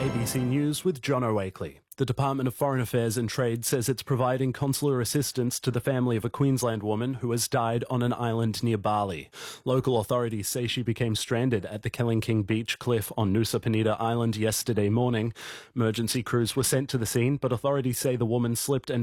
ABC News with John O'Wakely. The Department of Foreign Affairs and Trade says it's providing consular assistance to the family of a Queensland woman who has died on an island near Bali. Local authorities say she became stranded at the Kelling Beach cliff on Nusa Penida Island yesterday morning. Emergency crews were sent to the scene, but authorities say the woman slipped and